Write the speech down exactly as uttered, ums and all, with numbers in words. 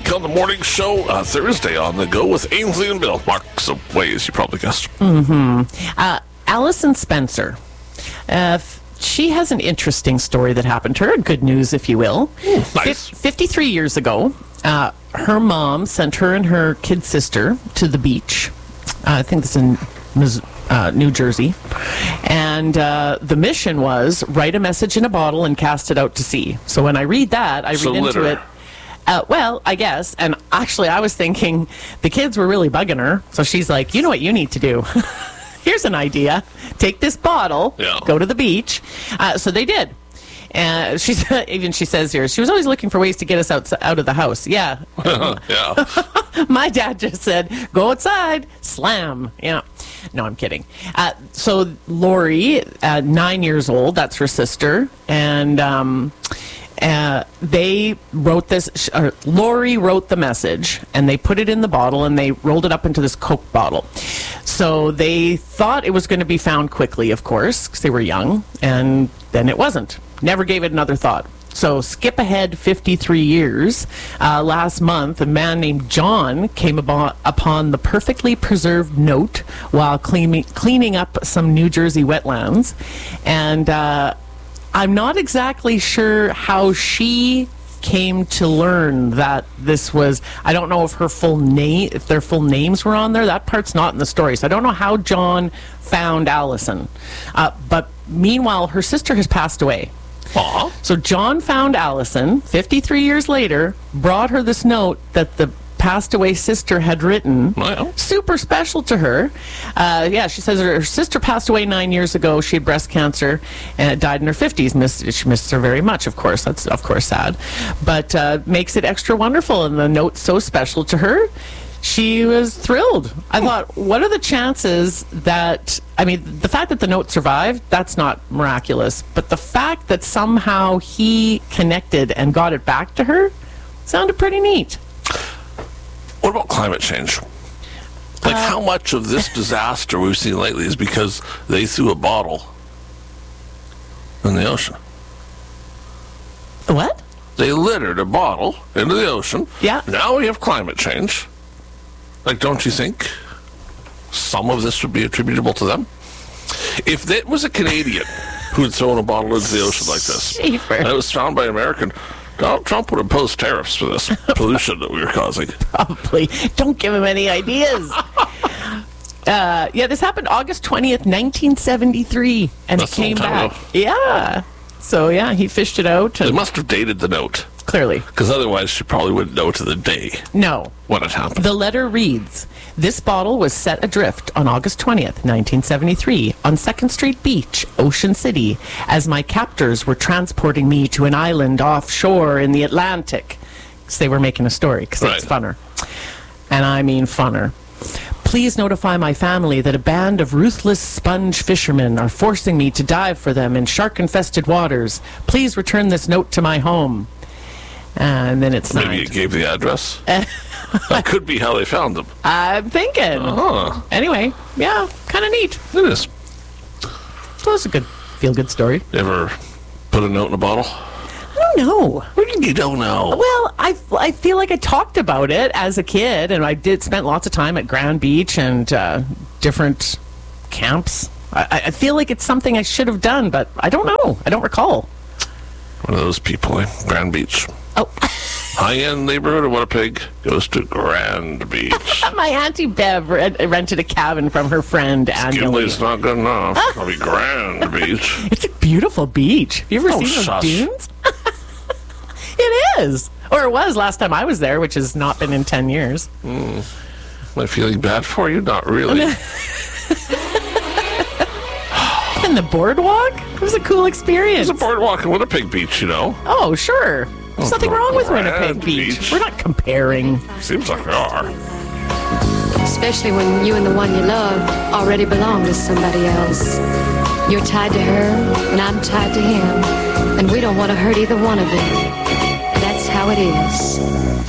week on the morning show, uh, Thursday on the go with Ainsley and Bill. Marks of ways, you probably guessed. Mm-hmm. Uh, Allison Spencer. Uh, f- she has an interesting story that happened to her. Good news, if you will. Mm, nice. F- fifty-three years ago, uh, her mom sent her and her kid sister to the beach. Uh, I think it's in Missouri. Uh, New Jersey, and uh, the mission was write a message in a bottle and cast it out to sea. So when I read that, I so read into litter. it. Uh, well, I guess, and actually, I was thinking the kids were really bugging her, so she's like, "You know what you need to do? Here's an idea: take this bottle, yeah. go to the beach." Uh, so they did. And she even she says here, she was always looking for ways to get us out out of the house. Yeah, yeah. My dad just said, "Go outside, slam." Yeah, no, I'm kidding. Uh, so Lori, uh, nine years old, that's her sister, and um, uh, they wrote this. Or Lori wrote the message, and they put it in the bottle, and they rolled it up into this Coke bottle. So they thought it was going to be found quickly, of course, because they were young, and then it wasn't. Never gave it another thought. So skip ahead fifty-three years. Uh, last month, a man named John came abo- upon the perfectly preserved note while cleaning, cleaning up some New Jersey wetlands. And uh, I'm not exactly sure how she came to learn that this was, I don't know if her full name, if their full names were on there. That part's not in the story. So I don't know how John found Allison. Uh, but meanwhile, her sister has passed away. Aww. So John found Allison fifty-three years later, brought her this note that the passed away sister had written. Well. Super special to her. Uh, yeah, she says her, her sister passed away nine years ago. She had breast cancer and died in her fifties. Miss, she missed her very much, of course. That's, of course, sad. But uh, makes it extra wonderful, and the note's so special to her. She was thrilled. I thought, what are the chances that, I mean, the fact that the note survived, that's not miraculous. But the fact that somehow he connected and got it back to her sounded pretty neat. What about climate change? Like, uh, how much of this disaster we've seen lately is because they threw a bottle in the ocean? What? They littered a bottle into the ocean. Yeah. Now we have climate change. Like, don't you think some of this would be attributable to them? If it was a Canadian who had thrown a bottle into the ocean like this, Cheaper. and it was found by an American, Donald Trump would impose tariffs for this pollution that we were causing. Probably. Don't give him any ideas. uh, yeah, this happened August twentieth, nineteen seventy-three, and That's it came a long time back. ago. Yeah. So, yeah, he fished it out. They And must have dated the note, clearly. because otherwise she probably wouldn't know to the day No. when it happened. The letter reads, "This bottle was set adrift on August twentieth, nineteen seventy-three, on second Street Beach, Ocean City, as my captors were transporting me to an island offshore in the Atlantic." Because they were making a story, because it's Right. funner. And I mean funner. "Please notify my family that a band of ruthless sponge fishermen are forcing me to dive for them in shark-infested waters. Please return this note to my home." And then it's signed. Maybe it gave the address. That could be how they found them. I'm thinking. Uh-huh. Anyway, yeah, kind of neat. It is. So it's a good, feel-good story. You ever put a note in a bottle? I don't know. What do you mean you don't know? Well, I, I feel like I talked about it as a kid, and I did spent lots of time at Grand Beach and uh, different camps. I, I feel like it's something I should have done, but I don't know. I don't recall. One of those people, eh? Grand Beach. Oh, High-end neighborhood of Winnipeg goes to Grand Beach. my Auntie Bev re- rented a cabin from her friend annually. Kinley's not good enough. It'll be Grand Beach. It's a beautiful beach. Have you ever Oh, seen those shush. dunes? It is. Or it was last time I was there, which has not been in ten years. Am I feeling bad for you? Not really. And the boardwalk? It was a cool experience. There's a boardwalk in Winnipeg Beach, you know. Oh, sure. There's Oh, nothing wrong with Grand Winnipeg Beach. Beach. We're not comparing. Seems like they are. Especially when you and the one you love already belong to somebody else. You're tied to her, and I'm tied to him, and we don't want to hurt either one of them. That's how it is.